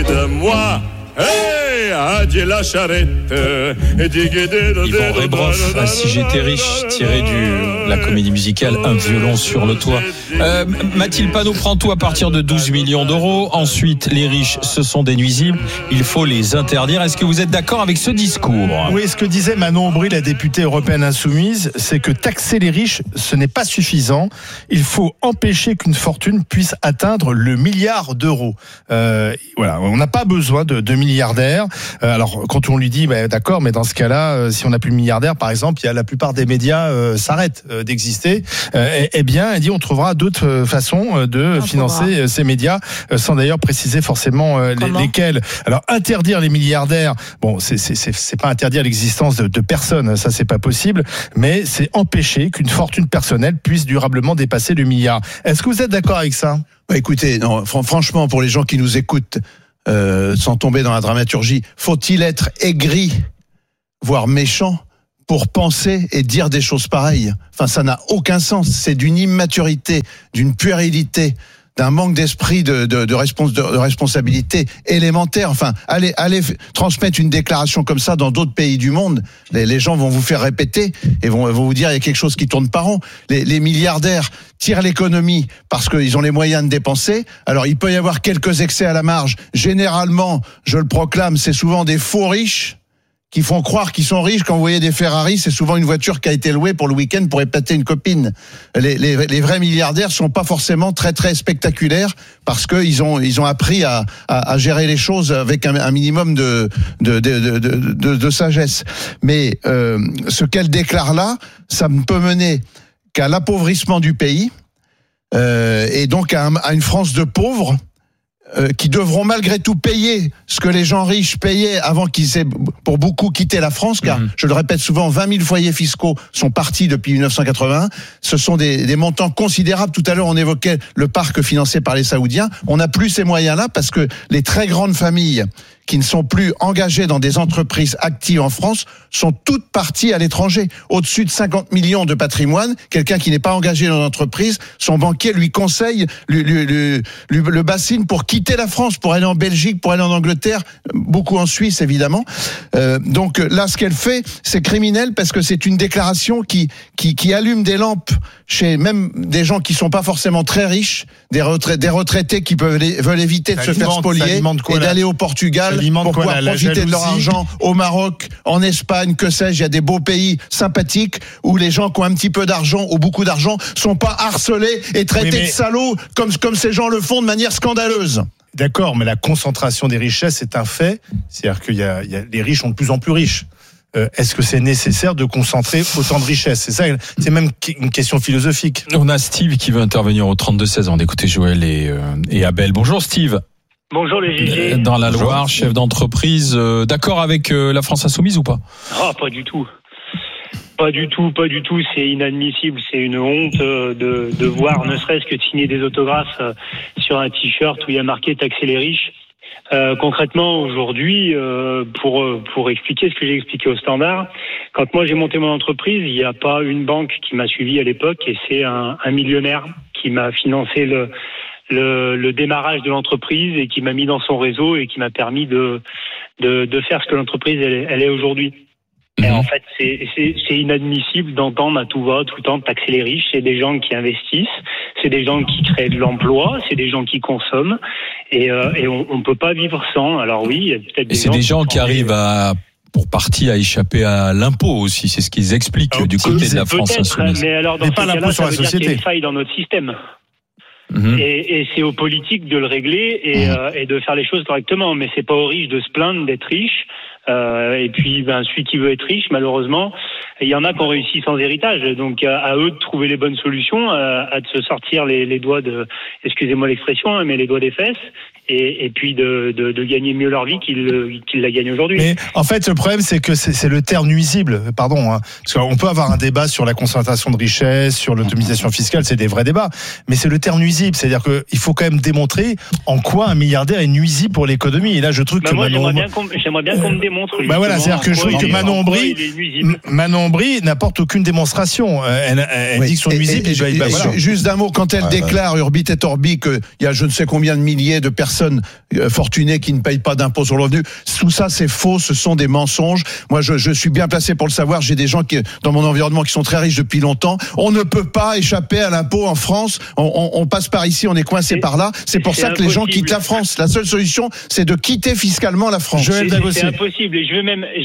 de moi. Hey, adieu la charrette. Yvan Rebroff, Si j'étais riche, tiré de la comédie musicale Un violon sur le toit. Mathilde Panot prend tout à partir de 12 millions d'euros. Ensuite, les riches, ce sont des nuisibles. Il faut les interdire. Est-ce que vous êtes d'accord avec ce discours ? Oui, ce que disait Manon Aubry, la députée européenne insoumise, c'est que taxer les riches, ce n'est pas suffisant. Il faut empêcher qu'une fortune puisse atteindre le milliard d'euros. Voilà, on n'a pas besoin de milliardaires. Alors, quand on lui dit, d'accord, mais dans ce cas-là, si on n'a plus de milliardaires, par exemple, la plupart des médias s'arrêtent d'exister. Eh bien, elle dit, on trouvera d'autres façons de financer ces médias, sans d'ailleurs préciser forcément lesquels. Alors, interdire les milliardaires, bon, c'est pas interdire l'existence de personnes, ça c'est pas possible, mais c'est empêcher qu'une fortune personnelle puisse durablement dépasser le milliard. Est-ce que vous êtes d'accord avec ça ? Écoutez, non, franchement, pour les gens qui nous écoutent, sans tomber dans la dramaturgie, faut-il être aigri, voire méchant, pour penser et dire des choses pareilles ? Enfin, ça n'a aucun sens. C'est d'une immaturité, d'une puérilité, d'un manque d'esprit de responsabilité élémentaire. Enfin, allez transmettre une déclaration comme ça dans d'autres pays du monde. Les gens vont vous faire répéter et vont vous dire il y a quelque chose qui tourne pas rond. Les milliardaires tirent l'économie parce qu'ils ont les moyens de dépenser. Alors, il peut y avoir quelques excès à la marge. Généralement, je le proclame, c'est souvent des faux riches qui font croire qu'ils sont riches. Quand vous voyez des Ferrari, c'est souvent une voiture qui a été louée pour le week-end pour épater une copine. Les vrais milliardaires sont pas forcément très très spectaculaires parce que ils ont appris à gérer les choses avec un minimum de sagesse. Mais ce qu'elle déclare là, ça ne peut mener qu'à l'appauvrissement du pays et donc à une France de pauvres. Qui devront malgré tout payer ce que les gens riches payaient avant qu'ils aient pour beaucoup quitté la France, car je le répète souvent, 20 000 foyers fiscaux sont partis depuis 1981. Ce sont des montants considérables. Tout à l'heure, on évoquait le parc financé par les Saoudiens. On n'a plus ces moyens-là parce que les très grandes familles qui ne sont plus engagées dans des entreprises actives en France sont toutes parties à l'étranger. Au-dessus de 50 millions de patrimoine, quelqu'un qui n'est pas engagé dans l'entreprise, son banquier lui conseille, le bassine pour quitter la France, pour aller en Belgique, pour aller en Angleterre, beaucoup en Suisse évidemment. Donc là, ce qu'elle fait, c'est criminel parce que c'est une déclaration qui allume des lampes chez même des gens qui sont pas forcément très riches, des retraités qui veulent éviter de se faire spolier et d'aller au Portugal pour pouvoir profiter de leur argent au Maroc, en Espagne, que sais-je. Il y a des beaux pays sympathiques où les gens qui ont un petit peu d'argent ou beaucoup d'argent sont pas harcelés et traités de salauds comme ces gens le font de manière scandaleuse. D'accord, mais la concentration des richesses est un fait. C'est-à-dire les riches sont de plus en plus riches. Est-ce que c'est nécessaire de concentrer autant de richesses ? C'est ça, c'est même une question philosophique. On a Steve qui veut intervenir au 32-16 ans d'écouter Joël et Abel. Bonjour Steve. Bonjour les GG. Dans la Loire, chef d'entreprise, d'accord avec la France Insoumise ou pas ? Ah, pas du tout. Pas du tout, c'est inadmissible, c'est une honte de voir, ne serait-ce que de signer des autographes sur un t-shirt où il y a marqué « Taxer les riches ». Concrètement, aujourd'hui, pour expliquer ce que j'ai expliqué au Standard, quand moi j'ai monté mon entreprise, il n'y a pas une banque qui m'a suivi à l'époque et c'est un millionnaire qui m'a financé le démarrage de l'entreprise et qui m'a mis dans son réseau et qui m'a permis de faire ce que l'entreprise elle est aujourd'hui. Et en fait, c'est inadmissible d'entendre à tout va, tout le temps, taxer les riches. C'est des gens qui investissent, c'est des gens qui créent de l'emploi, c'est des gens qui consomment, et on peut pas vivre sans. Alors oui, il y a peut-être des gens qui arrivent pour partie à échapper à l'impôt aussi. C'est ce qu'ils expliquent du côté de la France Insoumise. Mais alors, dans ce cas-là, ça veut dire qu'il y a une faille dans notre système. Et c'est aux politiques de le régler et de faire les choses correctement. Mais c'est pas aux riches de se plaindre d'être riches. Et puis, celui qui veut être riche, malheureusement, il y en a qui ont réussi sans héritage. Donc, à eux de trouver les bonnes solutions, à de se sortir les doigts excusez-moi l'expression, mais les doigts des fesses. Et puis de gagner mieux leur vie qu'ils la gagnent aujourd'hui. Mais en fait, le problème, c'est que c'est le terme nuisible. Pardon, hein, parce qu'on peut avoir un débat sur la concentration de richesse, sur l'automatisation fiscale, c'est des vrais débats. Mais c'est le terme nuisible, c'est-à-dire que il faut quand même démontrer en quoi un milliardaire est nuisible pour l'économie. Et là, je trouve que j'aimerais bien qu'on me démontre. Voilà, c'est-à-dire que je trouve que Manon Aubry n'apporte aucune démonstration. Elle dit qu'ils sont nuisibles. Juste d'un mot, quand elle déclare Urbit et Orbi qu'il y a je ne sais combien de milliers de personnes personnes fortunées qui ne payent pas d'impôt sur le revenu. Tout ça, c'est faux, ce sont des mensonges. Moi, je suis bien placé pour le savoir. J'ai des gens dans mon environnement qui sont très riches depuis longtemps. On ne peut pas échapper à l'impôt en France. On passe par ici, on est coincé par là. C'est pour ça que les gens quittent la France. La seule solution, c'est de quitter fiscalement la France. C'est impossible. Et je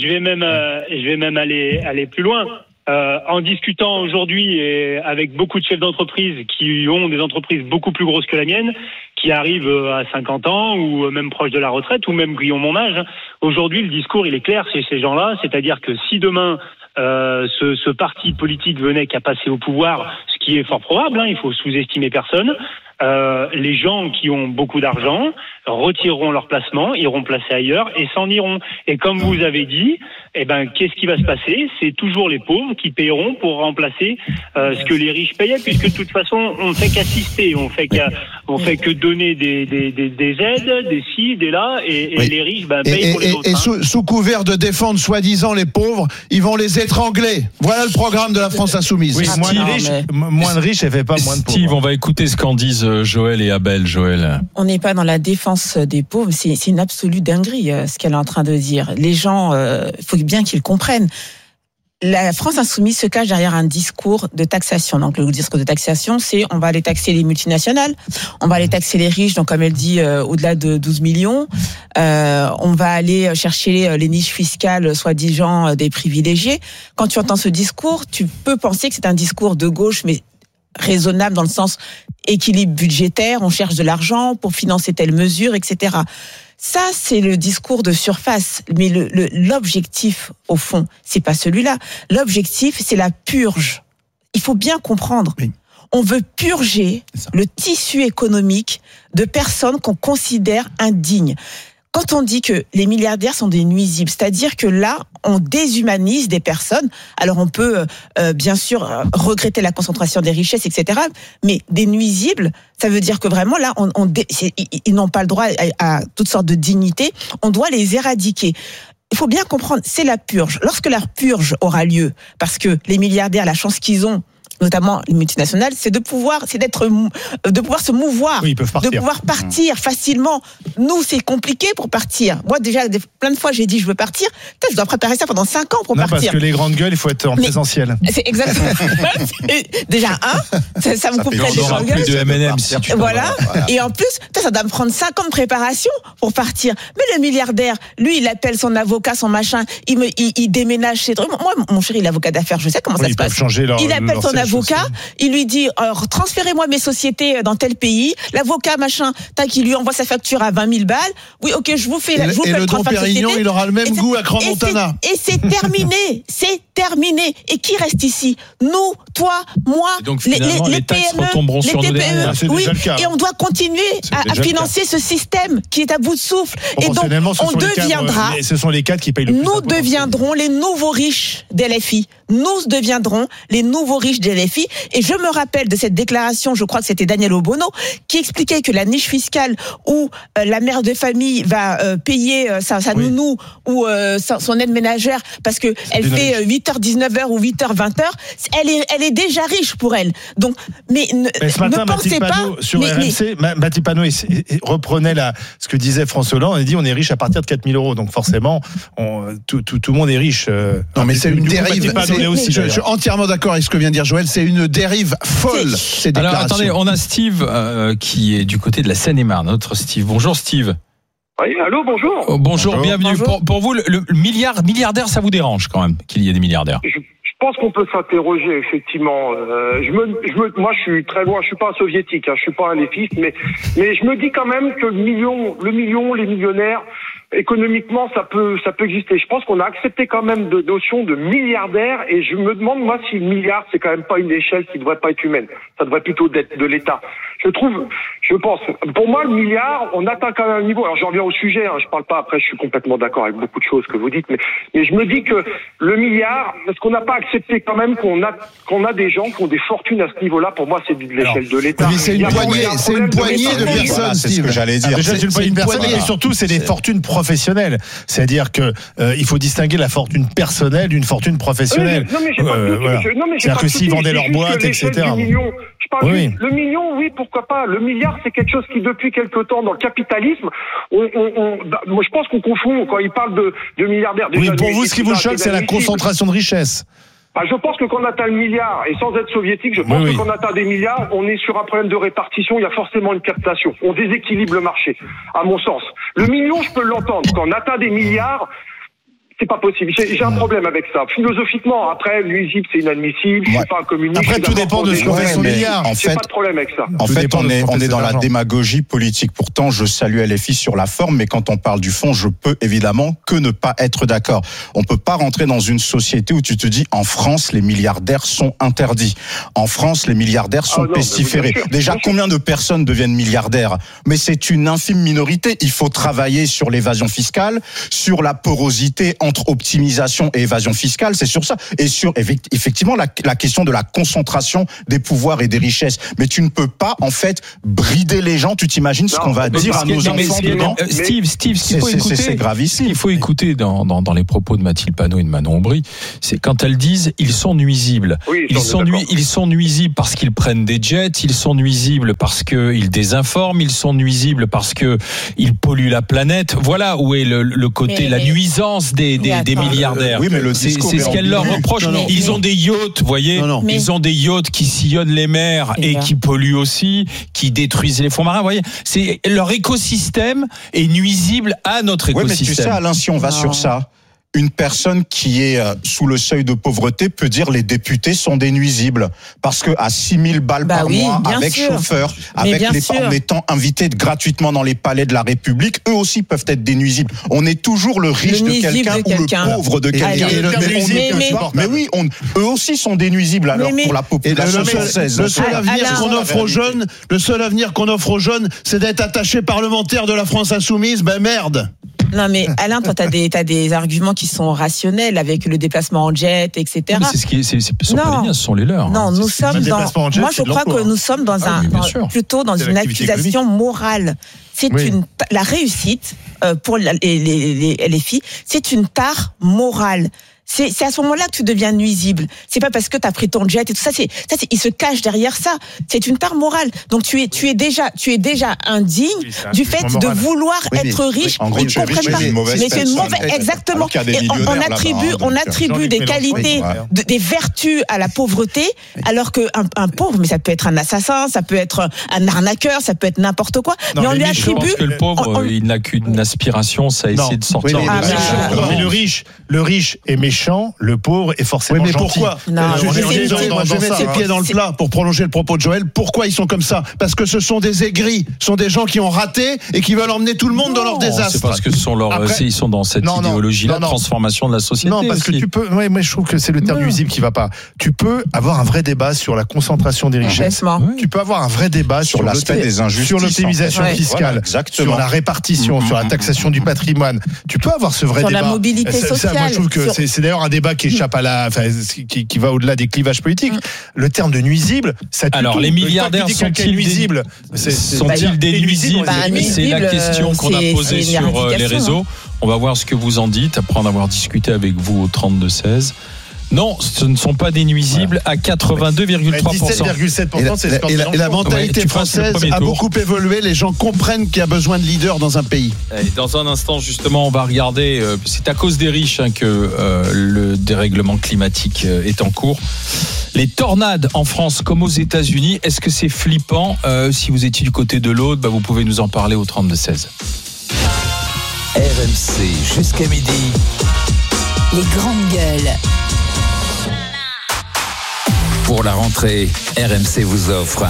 vais même aller plus loin. En discutant aujourd'hui avec beaucoup de chefs d'entreprise qui ont des entreprises beaucoup plus grosses que la mienne, qui arrivent à 50 ans ou même proches de la retraite ou même qui ont mon âge, aujourd'hui le discours il est clair chez ces gens-là, c'est-à-dire que si demain ce parti politique venait qu'à passer au pouvoir, ce qui est fort probable, il faut sous-estimer personne, les gens qui ont beaucoup d'argent retireront leur placement, iront placer ailleurs et s'en iront. Et comme vous avez dit, qu'est-ce qui va se passer ? C'est toujours les pauvres qui paieront pour remplacer ce que les riches payaient, puisque de toute façon, on ne fait qu'assister, on fait que donner des aides, des ci, des là, et les riches payent pour les autres. Et sous couvert de défendre soi-disant les pauvres, ils vont les étrangler. Voilà le programme de la France Insoumise. Oui, moins de riches, elle fait pas moins de pauvres. Steve, on va écouter ce qu'en disent Joël et Abel. Joël. On n'est pas dans la défense des pauvres, c'est une absolue dinguerie ce qu'elle est en train de dire. Les gens, il faut bien qu'ils comprennent. La France Insoumise se cache derrière un discours de taxation. Donc le discours de taxation, c'est on va aller taxer les multinationales, on va aller taxer les riches, donc comme elle dit, au-delà de 12 millions. On va aller chercher les niches fiscales, soi-disant des privilégiés. Quand tu entends ce discours, tu peux penser que c'est un discours de gauche, mais raisonnable dans le sens équilibre budgétaire, on cherche de l'argent pour financer telle mesure, etc. Ça, c'est le discours de surface. Mais l'objectif, au fond, c'est pas celui-là. L'objectif, c'est la purge. Il faut bien comprendre. Oui. On veut purger le tissu économique de personnes qu'on considère indignes. Quand on dit que les milliardaires sont des nuisibles, c'est-à-dire que là, on déshumanise des personnes. Alors on peut bien sûr regretter la concentration des richesses, etc. Mais des nuisibles, ça veut dire que vraiment là, ils n'ont pas le droit à toutes sortes de dignité. On doit les éradiquer. Il faut bien comprendre, c'est la purge. Lorsque la purge aura lieu, parce que les milliardaires, la chance qu'ils ont, notamment les multinationales, c'est de pouvoir se mouvoir, oui, de pouvoir partir facilement. Nous, c'est compliqué pour partir. Moi, déjà, plein de fois, j'ai dit, je veux partir. Putain, je dois préparer ça pendant 5 ans pour partir. Parce que les grandes gueules, il faut être en présentiel. C'est exactement. Déjà, ça me couperait des grandes gueules. Plus de M&M, si tu voilà. Et en plus, ça doit me prendre 5 ans de préparation pour partir. Mais le milliardaire, lui, il appelle son avocat, son machin, il déménage ses trucs. Moi, mon chéri, l'avocat d'affaires, je sais comment ça se passe. Il appelle son avocat, il lui dit transférez-moi mes sociétés dans tel pays. L'avocat machin, il lui envoie sa facture à 20 000 balles. Oui, ok, je vous fais le Dom Pérignon, il aura le même goût à Crans-Montana. Et c'est terminé, c'est terminé. Et qui reste ici ? Nous, toi, moi, donc, les taxes PME, retomberont sur nous derrière. Oui, et on doit continuer à financer ce système qui est à bout de souffle. Et donc, on deviendra. Ce sont les cadres qui payent le plus. Nous deviendrons les nouveaux riches d'LFI. Nous deviendrons les nouveaux riches d'LFI. Et je me rappelle de cette déclaration, je crois que c'était Daniel Obono, qui expliquait que la niche fiscale où la mère de famille va payer sa nounou ou son aide ménagère parce que elle fait 8h, 19h ou 8h, 20h, elle est déjà riche pour elle. Donc, mais ce matin, ne pensez pas. Sur RMC, Mathilde Panot reprenait ce que disait François Hollande. On a dit on est riche à partir de 4 000 euros. Donc forcément, tout le monde est riche. Non, mais c'est une dérive. Je suis entièrement d'accord avec ce que vient de dire Joël. C'est une dérive folle, ces déclarations. Alors attendez, on a Steve qui est du côté de la Seine-et-Marne. Notre Steve. Bonjour Steve. Oui, allô, bonjour. Bonjour, bienvenue. Bonjour. Pour vous, le milliardaire, ça vous dérange quand même qu'il y ait des milliardaires ? Je pense qu'on peut s'interroger, effectivement. Moi, je suis très loin. Je suis pas un soviétique, je suis pas un léfiste, mais je me dis quand même que le million, les millionnaires, économiquement, ça peut exister. Je pense qu'on a accepté quand même de notion de milliardaire, et je me demande, moi, si le milliard, c'est quand même pas une échelle qui devrait pas être humaine. Ça devrait plutôt être de l'État. Je pense. Pour moi, le milliard, on atteint quand même un niveau. Alors, j'en reviens au sujet, je parle pas, après, je suis complètement d'accord avec beaucoup de choses que vous dites, mais je me dis que le milliard, est-ce qu'on n'a pas accepté quand même qu'on a des gens qui ont des fortunes à ce niveau-là? Pour moi, c'est de l'échelle de l'État. Mais c'est une poignée de personnes, voilà, c'est ce que j'allais dire. Déjà, c'est une poignée de personnes, et surtout, c'est des fortunes professionnelles. C'est-à-dire que il faut distinguer la fortune personnelle d'une fortune professionnelle. C'est-à-dire que s'ils vendaient leur boîte, etc. Je parle Oui. juste, le million, oui, pourquoi pas. Le milliard, c'est quelque chose qui, depuis quelque temps, dans le capitalisme, moi, je pense qu'on confond quand il parle de milliardaires. Oui, Déjà, pour vous, ce qui vous choque, c'est la inadmissible. concentration de richesse. Je pense que quand on atteint le milliard, et sans être soviétique, je pense que quand on atteint des milliards, on est sur un problème de répartition, il y a forcément une captation. On déséquilibre le marché, à mon sens. Le million, je peux l'entendre. Quand on atteint des milliards, c'est pas possible. J'ai un problème avec ça. Philosophiquement, après, nuisible, c'est inadmissible. Je suis pas un communiste. Après, tout dépend de ce qu'on fait son milliard. En J'ai fait, pas de problème avec ça. En Tout fait, dépend on de ce est qu'on fait dans de la l'argent. démagogie politique. Pourtant, je salue LFI sur la forme, mais quand on parle du fond, je peux évidemment que ne pas être d'accord. On peut pas rentrer dans une société où tu te dis, en France, les milliardaires sont interdits. En France, les milliardaires sont non, mais pestiférés. bien sûr, Déjà, bien sûr. combien de personnes deviennent milliardaires? Mais c'est une infime minorité. Il faut travailler sur l'évasion fiscale, sur la porosité entre optimisation et évasion fiscale. C'est sur ça. Et sur, effectivement, la question de la concentration des pouvoirs et des richesses. Mais tu ne peux pas, en fait, brider les gens. Tu t'imagines ce Non, qu'on va mais dire à nos Non, mais enfants ce qui est- dedans? Steve, ce qu'il faut écouter, C'est gravissime. ce qu'il faut écouter dans les propos de Mathilde Panot et de Manon Aubry, c'est quand elles disent ils sont nuisibles. Oui, Ils on est d'accord. sont nuisibles parce qu'ils prennent des jets, ils sont nuisibles parce qu'ils désinforment, ils sont nuisibles parce que ils polluent la planète. Voilà où est le côté, la nuisance des milliardaires. Oui, mais le C'est discours ce est qu'elle leur ambigu. reproche. Non, non. Ils ont des yachts, vous voyez. Non, non. Ils ont des yachts qui sillonnent les mers C'est et vrai. qui polluent aussi, qui détruisent les fonds marins. Vous voyez, c'est leur écosystème est nuisible à notre Oui, mais tu sais, écosystème. Alain, si on va Non. sur ça, une personne qui est sous le seuil de pauvreté peut dire les députés sont des nuisibles. Parce que à 6 000 balles Bah par oui, mois, bien avec sûr. chauffeur, Mais avec bien sûr. en étant invités gratuitement dans les palais de la République, eux aussi peuvent être des nuisibles. On est toujours le riche de nuisible quelqu'un de ou le quelqu'un. pauvre de quelqu'un. Allez. Mais le on est- nuisible, mais- mais oui, eux aussi sont des nuisibles alors Mais- pour la population le française. seul avenir Alain. qu'on offre aux jeunes, c'est d'être attaché parlementaire de la France insoumise. Ben merde. Non, mais Alain, toi, t'as des arguments qui sont rationnels avec le déplacement en jet, etc. Mais c'est ce qui ce sont pas Non. les miens, ce sont les leurs. Non, hein. nous C'est- sommes le dans. déplacement en jet, Moi, c'est je de crois l'emploi. que nous sommes dans Ah oui, bien sûr. plutôt dans C'est une l'activité accusation morale. C'est Oui. la réussite pour les filles, c'est une tare morale. C'est à ce moment-là que tu deviens nuisible. C'est pas parce que tu as pris ton jet et tout ça. Il se cache derrière ça. C'est une tare morale. Donc tu es déjà indigne Oui, c'est un du jugement fait de moral. vouloir Oui, mais- être riche. En gros, Ils tu es riche, comprennent mais pas. c'est une mauvaise Mais c'est une personne. mauvaise, exactement. Alors qu'il y a des Et millionnaires on là-bas, attribue donc, des Jean-Luc qualités, Mélenchon, des vertus à la pauvreté, alors qu'un pauvre, mais ça peut être un assassin, ça peut être un arnaqueur, ça peut être n'importe quoi. Non, mais on mais lui Michel, Je pense attribue. que le pauvre, il n'a qu'une aspiration, c'est Non. essayer de sortir. Oui, mais- Ah, Mais bah, le riche est méchant, le pauvre est forcément Oui, mais gentil. pourquoi Non, Je mais vais c'est- désolé, moi, je vais mettre les pieds dans le c'est- plat pour prolonger le propos de Joël. Pourquoi ils sont comme ça? Parce que ce sont des aigris, ce sont des gens qui ont raté et qui veulent emmener tout le monde dans leur désastre. C'est parce que ce sont Après- ils sont dans cette Non, non, idéologie-là non, de non. transformation de la société. Non, parce que aussi. tu peux. Ouais, moi je trouve que c'est le terme Non. nuisible qui va pas. Tu peux avoir un vrai débat sur la concentration des richesses. Complètement. Oui. Tu peux avoir un vrai débat Sur l'aspect des injustices, sur l'optimisation en fait. fiscale, Voilà, exactement. sur la répartition, sur la taxation du patrimoine. Tu peux avoir ce vrai Sur la débat. mobilité Ça, moi, sociale. je trouve que Sur- c'est d'ailleurs un débat qui échappe à qui va au-delà des clivages politiques. Le terme de nuisible, ça tue Alors, tout. les Quand tu milliardaires dis quelqu'un est sont-ils nuisible Sont-ils des nuisibles? Bah, C'est la nuisible, question qu'on a c'est posée une sur les éradication, réseaux. On va voir ce que vous en dites après en avoir discuté avec vous au 32-16. Non, ce ne sont pas des nuisibles à 82,3%. 17,7%, c'est le Et la mentalité Ouais, tu passes le française premier a tour. beaucoup évolué. Les gens comprennent qu'il y a besoin de leaders dans un pays. Et dans un instant, justement, on va regarder. C'est à cause des riches que le dérèglement climatique est en cours. Les tornades en France comme aux États-Unis, est-ce que c'est flippant? Si vous étiez du côté de l'autre, vous pouvez nous en parler au 32-16. RMC jusqu'à midi. Les grandes gueules. Pour la rentrée, RMC vous offre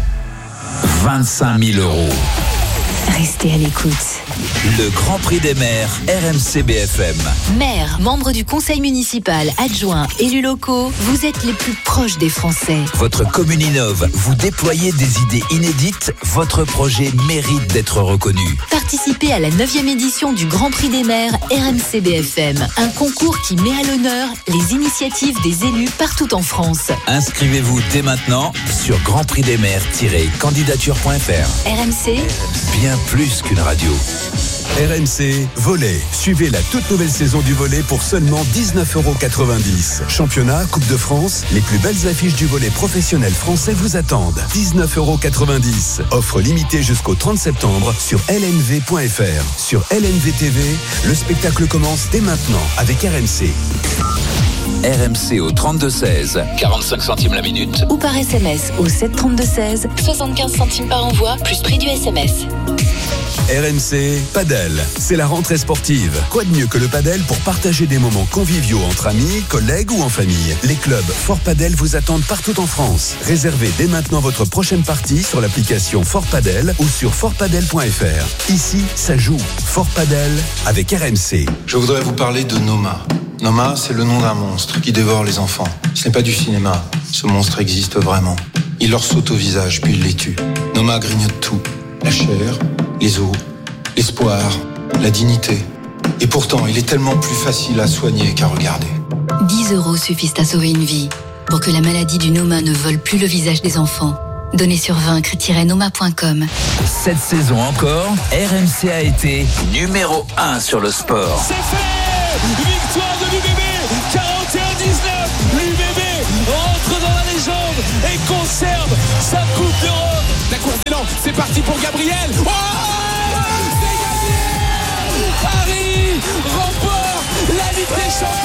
25 000 €. Restez à l'écoute. Le Grand Prix des maires RMC BFM. Maire, membre du conseil municipal, adjoint, élus locaux, vous êtes les plus proches des Français. Votre commune innove, vous déployez des idées inédites, votre projet mérite d'être reconnu. Participez à la 9e édition du Grand Prix des maires RMC BFM, un concours qui met à l'honneur les initiatives des élus partout en France. Inscrivez-vous dès maintenant sur grandprixdesmaires-candidature.fr. RMC, Bien plus qu'une radio. RMC Volley. Suivez la toute nouvelle saison du volley pour seulement 19,90 €. Championnat, Coupe de France, les plus belles affiches du volley professionnel français vous attendent. 19,90 €. Offre limitée jusqu'au 30 septembre sur lnv.fr. Sur LNV TV, le spectacle commence dès maintenant avec RMC. RMC au 32-16, 45 centimes la minute. Ou par SMS au 732-16, 75 centimes par envoi, plus prix du SMS. RMC Padel, c'est la rentrée sportive. Quoi de mieux que le padel pour partager des moments conviviaux entre amis, collègues ou en famille. Les clubs Fort Padel vous attendent partout en France. Réservez dès maintenant votre prochaine partie sur l'application Fort Padel ou sur fortpadel.fr. Ici, ça joue. Fort Padel avec RMC. Je voudrais vous parler de Noma. Noma, c'est le nom d'un monstre qui dévore les enfants. Ce n'est pas du cinéma. Ce monstre existe vraiment. Il leur saute au visage, puis il les tue. Noma grignote tout. La chair, les os, l'espoir, la dignité. Et pourtant, il est tellement plus facile à soigner qu'à regarder. 10 € suffisent à sauver une vie. Pour que la maladie du Noma ne vole plus le visage des enfants. Donnez sur vaincre-noma.com. Cette saison encore, RMC a été numéro 1 sur le sport. C'est fait! Victoire de l'UBB, 41-19. L'UBB rentre dans la légende et conserve sa Coupe d'Europe. La course d'élan, c'est parti pour Gabriel. Oh, c'est gagné! Paris remporte la Ligue des Champions.